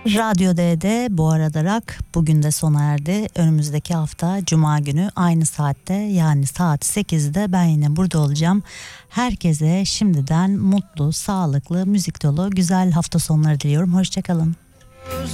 Radyo D'de bu arada rock bugün de sona erdi. Önümüzdeki hafta Cuma günü aynı saatte, yani saat 8'de ben yine burada olacağım. Herkese şimdiden mutlu, sağlıklı, müzik dolu, güzel hafta sonları diliyorum. Hoşçakalın.